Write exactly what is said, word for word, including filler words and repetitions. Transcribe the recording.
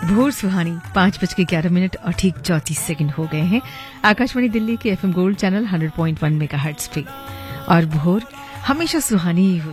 भोर सुहानी पांच बज के ग्यारह मिनट और ठीक चौंतीस सेकंड हो गए हैं आकाशवाणी दिल्ली के FM gold channel hundred point वन मेगाहर्ट्ज पे। और भोर हमेशा सुहानी ही